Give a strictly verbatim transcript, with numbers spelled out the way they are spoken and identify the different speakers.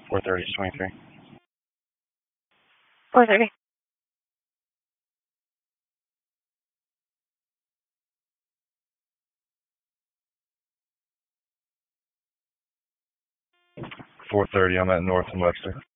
Speaker 1: four thirty to twenty-three.
Speaker 2: four thirty.
Speaker 1: four thirty, I'm at North and Webster.